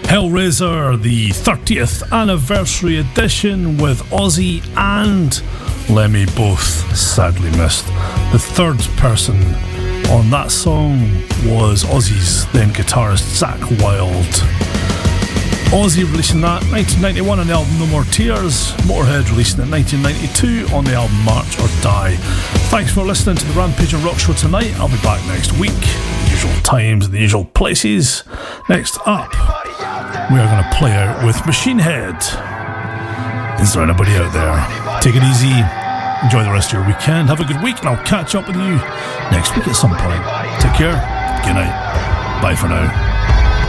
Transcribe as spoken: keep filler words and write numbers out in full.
Hellraiser, the thirtieth anniversary edition with Ozzy and Lemmy both sadly missed. The third person on that song was Ozzy's then guitarist Zakk Wylde. Ozzy releasing that nineteen ninety-one on the album No More Tears. Motorhead releasing it nineteen ninety-two on the album March or Die. Thanks for listening to the Rampage and Rock Show tonight. I'll be back next week, the usual times and the usual places. Next up, we are going to play out with Machine Head. Is there anybody out there? Take it easy. Enjoy the rest of your weekend. Have a good week, and I'll catch up with you next week at some point. Take care. Good night. Bye for now.